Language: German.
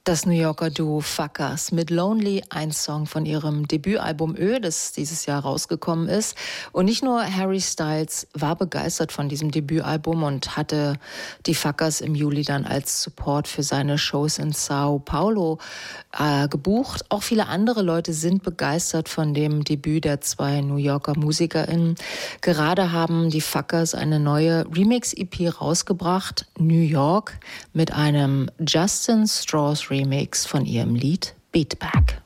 Das New Yorker Duo Fuckers mit Lonely, ein Song von ihrem Debütalbum Ö, das dieses Jahr rausgekommen ist. Und nicht nur Harry Styles war begeistert von diesem Debütalbum und hatte die Fuckers im Juli dann als Support für seine Shows in Sao Paulo gebucht. Auch viele andere Leute sind begeistert von dem Debüt der zwei New Yorker MusikerInnen. Gerade haben die Fuckers eine neue Remix-EP rausgebracht, New York, mit einem Justin Strauss Remix von ihrem Lied Beat Back.